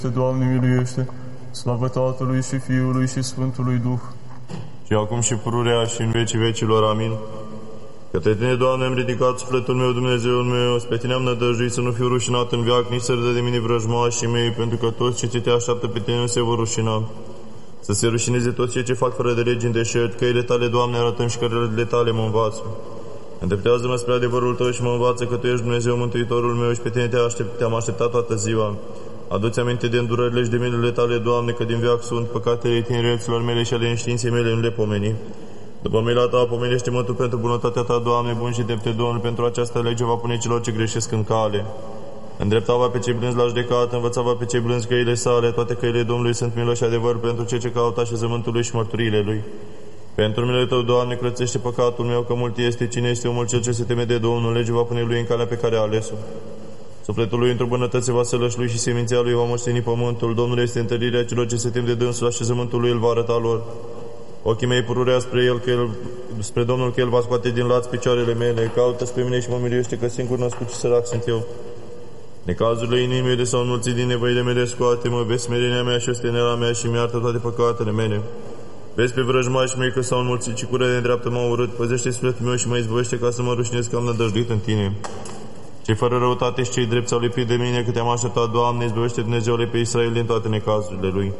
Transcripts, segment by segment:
Doamne, miluiește! Slavă Tatălui și Fiului și Sfântului Duh! Și acum și pururea și în vecii vecilor. Amin. Către Tine, Doamne, am ridicat sufletul meu, Dumnezeul meu, spre Tine am nădăjduit să nu fiu rușinat în veac, nici să râdă de mine vrăjmașii mei, pentru că toți ce Te așteaptă pe Tine nu se vor rușina. Să se rușineze toți cei ce fac fără de legi în deșert, căile Tale, Doamne, arătăm și cărările Tale mă învață. Îndreptează-mă spre adevărul Tău și mă învață că Tu ești Dumnezeu Mântuitorul meu și pe Tine Te-am așteptat toată ziua. Adu-ți aminte de îndurările și de milele Tale, Doamne, că din veac sunt păcatele tinereților mele și ale înștiinței mele, nu le pomeni. După mila Ta, pomenește-mă Tu pentru bunătatea Ta, Doamne, bun și drepte, Domnul, pentru această lege va pune celor ce greșesc în cale. Îndrepta-va pe cei blânzi la judecată, învăța-va pe cei blânzi căile sale, toate căile Domnului sunt milă și adevăr pentru cei ce caută așezământul Lui și mărturile Lui. Pentru numele Tău, Doamne, curățește păcatul meu, că mult este, cine este omul cel ce se teme de Domnul, lege va pune Lui în calea pe care a ales-o. Sufletul lui într-o bunătăți va sălășlui și seminția lui va moșteni pământul. Domnul este întărirea celor ce se tem de dânsul, așezământul lui îl va arăta lor. Ochii mei pururea spre Domnul, că El va scoate din laț picioarele mele. Caută spre mine și mă miluiește, că singur născut și sărac sunt eu. Necazurile inimii mele s-au înmulțit, din nevoile mele scoate-mă. Vezi smerenia mea și osteneala mea și mi-artă toate păcatele mele. Vezi pe vrăjmașii mei că s-au înmulțit și curele nedreaptă m-au urât. Păzește sufletul meu și mă izbăvește ca să mă rușinez că am nădăjduit în Tine. Cei fără răutate și cei drepți s-au lipit de mine, că Te-am așteptat, Doamne, izbăvește Dumnezeule pe Israel din toate necazurile lui.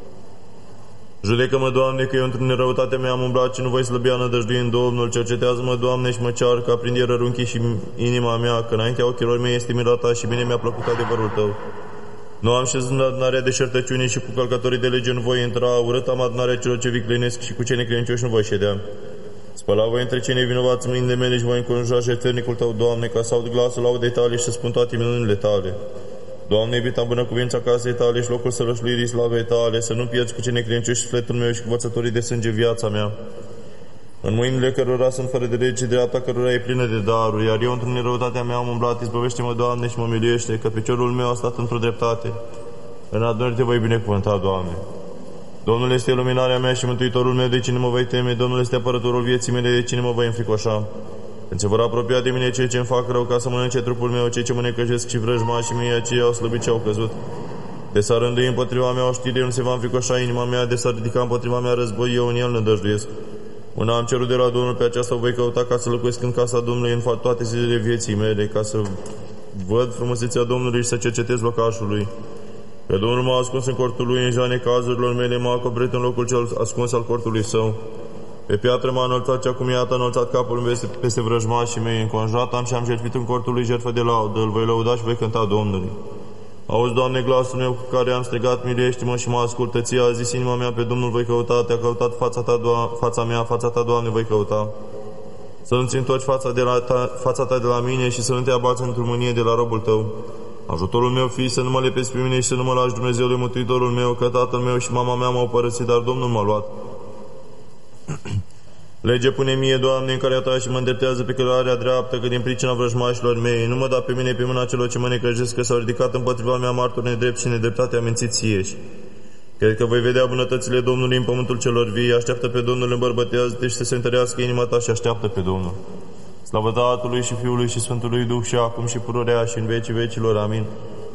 Judecă-mă, Doamne, că eu într-o nerăutate mea am umblat și nu voi slăbia nădăjduind Domnul. Cercetează-mă, Doamne, și mă cearcă, aprinde rărunchii și inima mea, că înaintea ochilor mei este mila Ta și bine mi-a plăcut adevărul Tău. Nu am șezut în adunarea deșertăciunii și cu călcătorii de lege nu voi intra, urât am adunarea celor ce viclenesc și cu cei necredincioși nu voi ședea. Spăla voi între cei nevinovați mâinile mele și voi înconjura jertfernicul Tău, Doamne, ca să aud glasul laudei Tale și să spun toate minunile Tale. Doamne, iubita bunăcuvința casei Tale și locul sălășluirii slavei Tale, să nu pierzi cu cei necredincioși sufletul meu și cu vățătorii de sânge viața mea. În mâinile cărora sunt fără de lege, dreapta cărora e plină de daruri, iar eu într-o nerăutatea mea am umblat, izbăvește-mă, Doamne, și mă miluiește, că piciorul meu a stat într-o dreptate. În adunări Te voi binecuvânta, Doamne. Domnul este luminarea mea și mântuitorul meu, de cine mă voi teme? Domnul este apărătorul vieții mele, de cine mă voi înfricoșa? Când se vor apropia de mine cei ce-mi fac rău ca să mănânce trupul meu, cei ce mă necăjesc și vrăjmașii mei, aceia au slăbit și au căzut. De s-ar rândui împotriva mea o știre, nu se va înfricoșa inima mea, de s-ar ridica împotriva mea război, eu în el nădăjduiesc. Una am cerut de la Domnul, pe aceasta o voi căuta, ca să locuiesc în casa Domnului în toate zilele vieții mele, ca să văd frumusețea Domnului și să cercetez locașul Lui. Că Domnul m-a ascuns în cortul Lui, în ziua necazurilor mele m-a acoperit în locul cel ascuns al cortului Său. Pe piatră m-a înălțat și acum iată a înălțat capul peste vrăjmașii mei. Înconjurat am și am jertfit în cortul Lui jertfă de laudă. Îl voi lăuda și voi cânta Domnului. Auzi, Doamne, glasul meu cu care am strigat, miluiește-mă și mă ascultă. Ție a zis inima mea, pe Domnul voi căuta. Te-a căutat fața Ta, Doamne, voi căuta. Să nu-ți întorci fața Ta de la mine și să nu Te abați într-o mânie de la robul Tău. Ajutorul meu, fii, să nu mă lepezi pe mine și să nu mă lași, Dumnezeule, Mântuitorul meu, că tatăl meu și mama mea m-au părăsit, dar Domnul m-a luat. Lege pune mie, Doamne, în care Ta și mă îndreptează pe cărarea dreaptă, că din pricina vrăjmașilor mei, nu mă da pe mine pe mâna celor ce mă necăjesc, că s-au ridicat împotriva mea martori nedrept și nedreptate a mințit Ție. Cred că voi vedea bunătățile Domnului în pământul celor vii, așteaptă pe Domnul, îmbărbătează-te și să se întărească inima ta și așteaptă pe Domnul. Slavă Tatălui și Fiului și Sfântului Duh și acum și pururea și în vecii vecilor. Amin.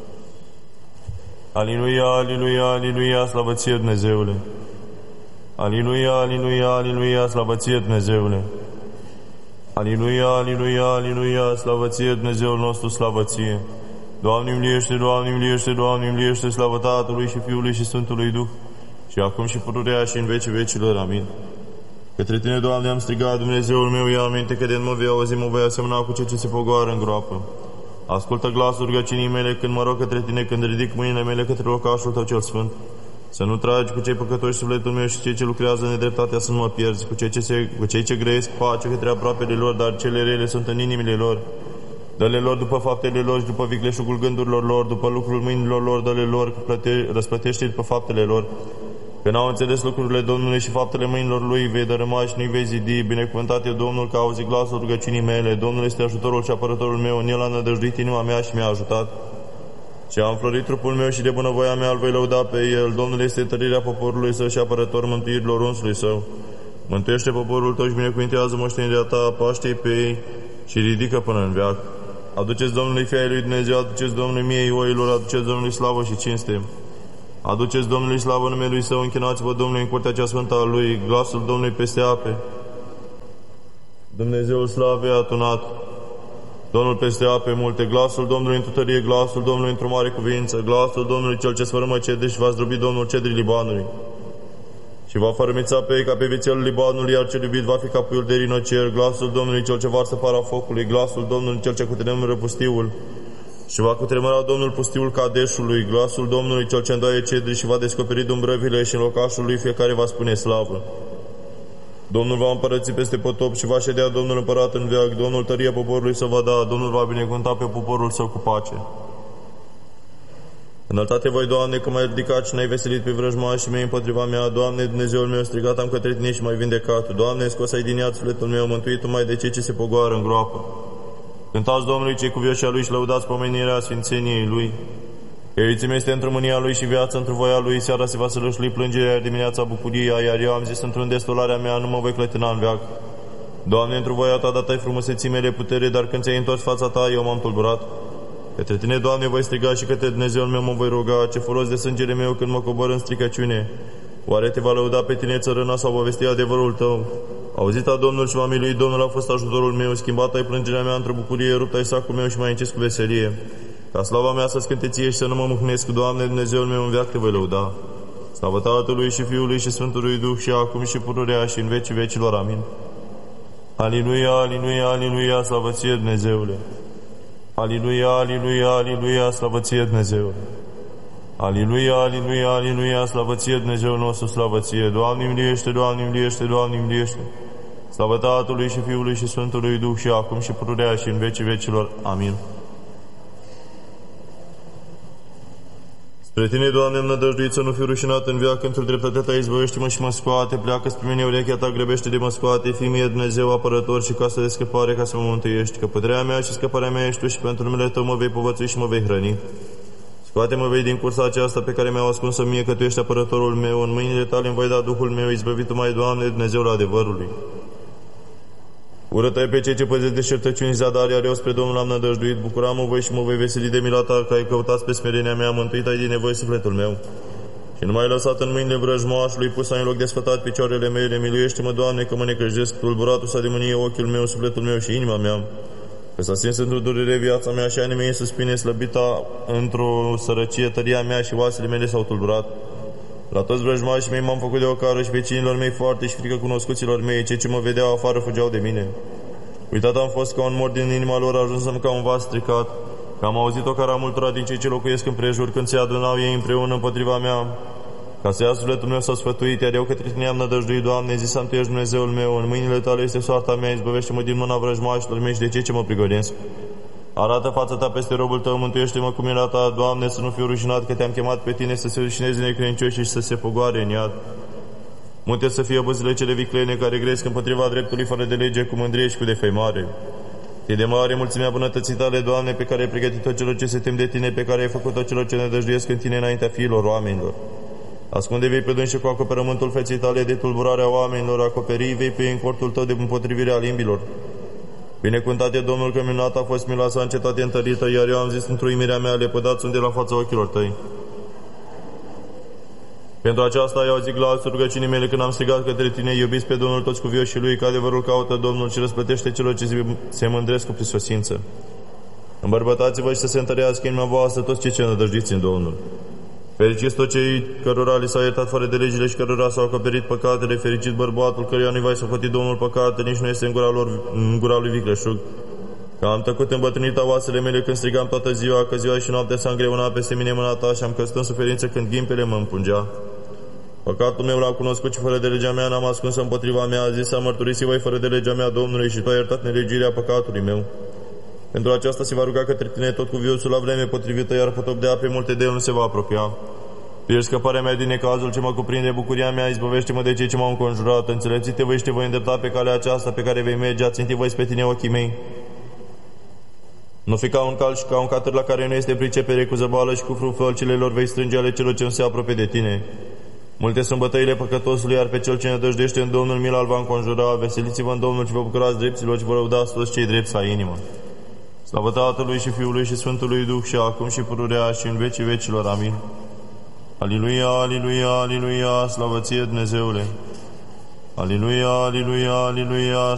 Aliluia, aliluia, aliluia, slavă Ție, Dumnezeule! Aliluia, aliluia, aliluia, slavă Ție, Dumnezeule! Aliluia, aliluia, aliluia, slavă Ție, Dumnezeul nostru, slavă Ție! Doamne, miliește, Doamne, miliește, Doamne, miliește, slavă Tatălui și Fiului și Sfântului Duh și acum și pururea și în vecii vecilor. Amin. Către Tine, Doamne, am strigat, Dumnezeul meu, ia aminte că de nu mă vei auzi, mă voi asemăna cu cei ce se pogoară în groapă. Ascultă glasul rugăciunii mele când mă rog către Tine, când ridic mâinile mele către locașul Tău cel sfânt. Să nu tragi cu cei păcătoși sufletul meu și cei ce lucrează în nedreptatea să nu mă pierzi, cu cei ce grăiesc pace către aproapele lor, dar cele rele sunt în inimile lor. Dă-le lor după faptele lor și după vicleșugul gândurilor lor, după lucrul mâinilor lor, dă-le lor, răsplătește după faptele lor. Că n-au înțeles lucrurile Domnului și faptele mâinilor Lui, vei dărâma și nu-i vei zidi. Binecuvântat e Domnul că auzi glasul rugăciunii mele. Domnul este ajutorul și apărătorul meu, în El a nădăjduit inima mea și mi-a ajutat. Și a înflorit trupul meu și de bunăvoia mea îl voi lăuda pe El. Domnul este întărirea poporului Său și apărător mântuirilor unsului Său. Mântuiește poporul Tău și binecuvintează moștenirea Ta, paște-i pe ei și ridică până în veac. Aduceți Domnului fiii lui Dumnezeu, aduceți Domnului miei oilor, aduceți Domnului slavă și cinste. Aduceți Domnului slavă numelui Său, închinați-vă Domnului în curtea cea sfântă a Lui, glasul Domnului peste ape. Dumnezeul slavei a tunat, Domnul peste ape multe, glasul Domnului într-o tărie, glasul Domnului într-o mare cuvință, glasul Domnului cel ce sfărâmă cedri și va zdrobi Domnul cedrii Libanului. Și va fărâmița pe ei ca pe vițelul Libanului, iar cel iubit va fi ca puiul de rinocer, glasul Domnului cel ce varsă para focului, glasul Domnului cel ce cutremură pustiul. Și va cutremura Domnul pustiul Cadeșului, glasul Domnului cel ce îndoaie cedri și va descoperi dumbrăvile și în locașul lui fiecare va spune slavă. Domnul va împărăți peste potop și va ședea Domnul împărat în veac, Domnul tăria poporului să va da, Domnul va binecuvânta pe poporul său cu pace. Înălțate voi, Doamne, că m-ai ridicat și n-ai veselit pe vrăjmașii mei împotriva mea. Doamne, Dumnezeul meu, strigat am către Tine și m-ai vindecat. Doamne, scos ai din iad sufletul meu, mântuit-o mai de cei ce se pogoară în groapă. Cântați Domnului cei cuvioși a Lui și lăudați pomenirea sfințeniei Lui. Erițim este într-o mânia Lui și viața într-o voia Lui. Seara se va sălășli plângerea, iar dimineața bucuria, iar eu am zis într-un destolarea mea, nu mă voi clătina în veac. Doamne, într-o voia Ta dat ai frumuseții mele putere, dar când ți-ai întors fața Ta, eu m-am tulburat. Către Tine, Doamne, voi striga și către Dumnezeul meu mă voi ruga. Ce folos de sângele meu când mă cobor în stricăciune? Oare Te va lăuda pe Tine țărâna sau va vesti adevărul Tău? Auzit a Domnul și m-a miluit, Domnul a fost ajutorul meu. Schimbat ai plângerea mea într-o bucurie, rupt ai sacul meu și m-ai încins cu veselie. Ca slava mea să scânte Ție și să nu mă mâhnesc, Doamne, Dumnezeul meu, în veac Te voi lăuda. Slavă Tatălui și Fiului și Sfântului Duh și acum și pururea și în vecii vecilor. Amin. Aliluia, aliluia, aliluia, slavă Ție, Dumnezeule. Aliluia, aliluia, aliluia, slavă Ție, Dumnezeule. Aliluia, aliluia, aliluia, slavă Ție, Dumnezeul nostru, slavă Ție. Doamne, miliește, Doamne, miliește, Doamne, miliește. Slavă Tatălui și Fiului și Sfântului Duh și acum și pururea și în vecii vecilor. Amin. Spre Tine, Doamne, am nădăjduit să nu fiu rușinat în veac, într-o dreptatea Ta izbăvește-mă și mă scoate, pleacă spre mine urechea Ta, grăbește de mă scoate, fii mie Dumnezeu apărător și casă de scăpare ca să mă mântuiești, că puterea mea și scăparea mea ești Tu și pentru numele Tău mă vei povățui și mă vei hrăni. Scoate-mă vei din cursa aceasta pe care mi-au ascuns-o mie, că Tu ești apărătorul meu, în mâinile Tale îmi voi da Duhul meu, izbăvit-o mai, Doamne, Dumnezeul adevărului. Ură-te pe cei ce păzesc deșertăciuni zadar, iar eu spre Domnul am nădăjduit, bucuram-mă voi și mă voi veseli de mila Ta, că ai căutat pe smerenia mea, mântuit ai din nevoi sufletul meu. Și nu m-ai lăsat în mâinile vrăjmașului, pus ai în loc de sfătat picioarele mele, miluiește-mă, Doamne, că mă necăjesc, tulburatul s-a de mânie ochiul meu, sufletul meu și inima mea. Că s-a stins într-o durere viața mea și anii mei suspine, slăbita într-o sărăcie tăria mea și oasele mele s-au tulburat. La toți vrăjmașii mei m-am făcut de ocară și vecinilor mei foarte și frică cunoscuților mei, cei ce mă vedeau afară fugeau de mine. Uitat am fost ca un mor din inima lor, ajunsăm ca un vas stricat, că am auzit ocara multora din cei ce locuiesc împrejur când se adunau ei împreună împotriva mea. Ca să ia sufletul meu s-a sfătuit, iar eu către Tine am nădăjduit, Doamne, zisam Tu ești Dumnezeul meu, în mâinile Tale este soarta mea, izbăvește-mă din mâna vrăjmașilor mei și de cei ce mă prigonesc. Arată fața Ta peste robul Tău, mântuiește-mă cu mila Ta, Doamne, să nu fiu rușinat, că Te-am chemat pe Tine să se rușineze necredincioșii și să se pogoare în iad. Multe să fie băzile cele viclene care gresc împotriva dreptului fără de lege, cu mândrie și cu defăimare. Fie de mare mulțimea bunătății Tale, Doamne, pe care ai pregătit-o celor ce se tem de Tine, pe care ai făcut-o celor ce ne dăjduiesc în Tine înaintea fiilor oamenilor. Ascunde vei pe dânsi cu acoperământul feței Tale de tulburarea oamenilor, acoperi vei pe în cortul Tău de împotrivirea limbilor. Binecuvântat e Domnul că minunat a fost mila Sa în cetate întărită, iar eu am zis într-o uimirea mea, lepădați unde la fața ochilor Tăi. Pentru aceasta ai auzit glasul rugăciunii mele când am strigat către Tine, iubiți pe Domnul toți cuvioșii Lui, că adevărul caută Domnul și răsplătește celor ce se mândresc cu prisosință. Îmbărbătați-vă și să se întărească inima voastră toți cei ce nădăjduiți în Domnul. Fericiți toți cei cărora li s-au iertat fără de legile și cărora s-au acoperit păcatele, fericit bărbatul căruia nu-i va socoti Domnul păcatele, nici nu este în gura lui vicleșug. Că am tăcut îmbătrânita oasele mele când strigam toată ziua, că ziua și noaptea s-a îngreunat peste mine mâna Ta și am căzut în suferință când ghimpele mă împungea. Păcatul meu l-am cunoscut și fără de legea mea n-am ascuns-o împotriva mea, a zis să mărturisi voi fără de legea mea Domnului și Tu ai iertat nelegirea păcatului meu. Pentru aceasta se va ruga către Tine tot cu viosul la vreme potrivită, iar potop de ape multe de el nu se va apropia. Tu ești scăparea mea din necazul ce mă cuprinde, bucuria mea, izbăvește-mă de cei ce m-au înconjurat, înțelepțite voi și Te voi îndrepta pe calea aceasta pe care vei merge, aținti voi spre Tine ochii mei. Nu fi ca un cal și ca un catâr la care nu este pricepere, cu zăbală și cu frufălcile lor vei strânge ale celor ce nu se apropie de Tine. Multe sunt bătăile păcătosului, iar pe cel ce ne dăjdește în Domnul mila îl va înconjura. Veseliți-vă în Domnul și vă bucurați drepților și vă lăudați toți cei drepți la inimă. Slavă Tatălui și Fiului și Sfântului Duh și acum și pururea și în vecii vecilor. Amin. Aliluia, aliluia, aliluia, slavă ție, Dumnezeule! Aliluia, aliluia, aliluia,